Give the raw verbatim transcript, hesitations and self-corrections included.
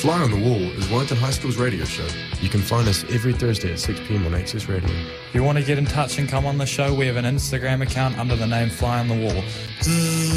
Fly on the Wall is Wellington High School's radio show. You can find us every Thursday at six p.m. on Access Radio. If you want to get in touch and come on the show, we have an Instagram account under the name Fly on the Wall.